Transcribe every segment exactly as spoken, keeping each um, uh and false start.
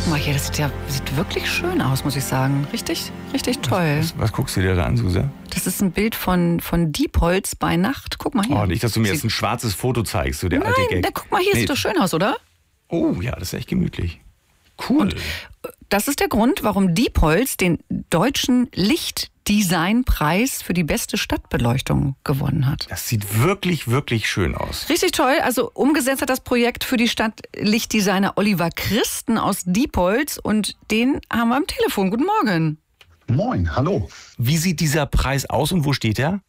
Guck mal hier, das sieht ja sieht wirklich schön aus, muss ich sagen. Richtig, richtig toll. Was, was, was guckst du dir da an, Suse? Das ist ein Bild von, von Diepholz bei Nacht. Guck mal hier. Oh, nicht, dass du mir sieht jetzt ein schwarzes Foto zeigst, so der Nein, alte Gag. da, guck mal, hier Nee. sieht doch schön aus, oder? Oh ja, das ist echt gemütlich. Cool. Und das ist der Grund, warum Diepholz den deutschen Lichtdesignpreis für die beste Stadtbeleuchtung gewonnen hat. Das sieht wirklich, wirklich schön aus. Richtig toll. Also umgesetzt hat das Projekt für die Stadt Lichtdesigner Oliver Christen aus Diepholz und den haben wir am Telefon. Guten Morgen. Moin, hallo. Wie sieht dieser Preis aus und wo steht er?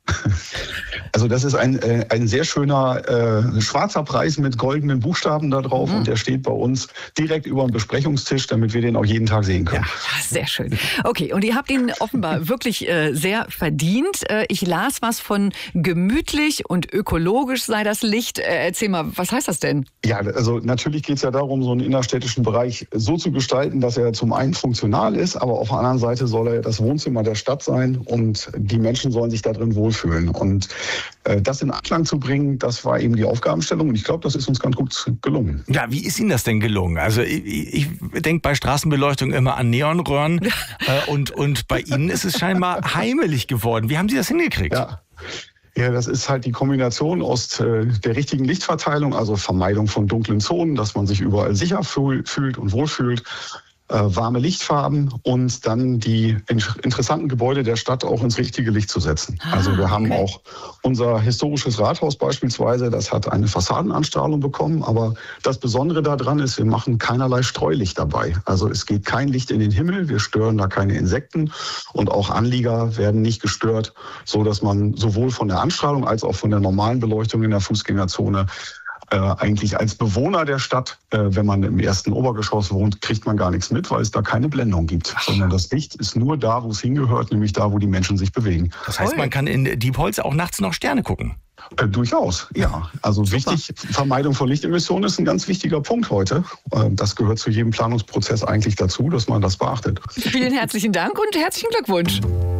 Also das ist ein, äh, ein sehr schöner äh, schwarzer Preis mit goldenen Buchstaben da drauf mhm. und der steht bei uns direkt über dem Besprechungstisch, damit wir den auch jeden Tag sehen können. Ja, sehr schön. Okay, und ihr habt ihn offenbar wirklich äh, sehr verdient. Äh, ich las was von gemütlich und ökologisch sei das Licht. Äh, erzähl mal, was heißt das denn? Ja, also natürlich geht es ja darum, so einen innerstädtischen Bereich so zu gestalten, dass er zum einen funktional ist, aber auf der anderen Seite soll er das Wohnzimmer der Stadt sein und die Menschen sollen sich da drin wohlfühlen. Und äh, das in Anklang zu bringen, das war eben die Aufgabenstellung und ich glaube, das ist uns ganz gut gelungen. Ja, wie ist Ihnen das denn gelungen? Also ich, ich denke bei Straßenbeleuchtung immer an Neonröhren äh, und, und bei Ihnen ist es scheinbar heimelig geworden. Wie haben Sie das hingekriegt? Ja. Ja, das ist halt die Kombination aus äh, der richtigen Lichtverteilung, also Vermeidung von dunklen Zonen, dass man sich überall sicher fühl, fühlt und wohlfühlt. Äh, warme Lichtfarben und dann die in- interessanten Gebäude der Stadt auch ins richtige Licht zu setzen. Ah, also wir haben okay. auch unser historisches Rathaus beispielsweise, das hat eine Fassadenanstrahlung bekommen, aber das Besondere daran ist, wir machen keinerlei Streulicht dabei. Also es geht kein Licht in den Himmel, wir stören da keine Insekten und auch Anlieger werden nicht gestört, so dass man sowohl von der Anstrahlung als auch von der normalen Beleuchtung in der Fußgängerzone Äh, eigentlich als Bewohner der Stadt, äh, wenn man im ersten Obergeschoss wohnt, kriegt man gar nichts mit, weil es da keine Blendung gibt. Sondern das Licht ist nur da, wo es hingehört, nämlich da, wo die Menschen sich bewegen. Das heißt, man kann in Diepholz auch nachts noch Sterne gucken. Äh, durchaus, ja. Also wichtig, Vermeidung von Lichtemissionen ist ein ganz wichtiger Punkt heute. Äh, das gehört zu jedem Planungsprozess eigentlich dazu, dass man das beachtet. Vielen herzlichen Dank und herzlichen Glückwunsch.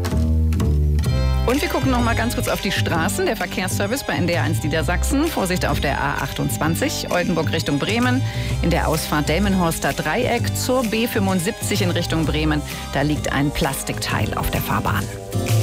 Und wir gucken noch mal ganz kurz auf die Straßen. Der Verkehrsservice bei N D R eins Niedersachsen. Vorsicht auf der A achtundzwanzig, Oldenburg Richtung Bremen. In der Ausfahrt Delmenhorster Dreieck zur B fünfundsiebzig in Richtung Bremen. Da liegt ein Plastikteil auf der Fahrbahn.